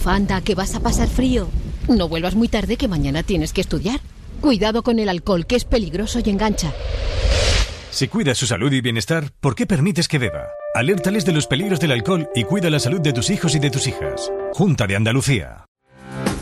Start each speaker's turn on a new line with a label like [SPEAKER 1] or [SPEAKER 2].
[SPEAKER 1] bufanda, que vas a pasar frío. No vuelvas muy tarde, que mañana tienes que estudiar. Cuidado con el alcohol, que es peligroso y engancha.
[SPEAKER 2] Si cuidas su salud y bienestar, ¿por qué permites que beba? Alértales de los peligros del alcohol y cuida la salud de tus hijos y de tus hijas. Junta de Andalucía.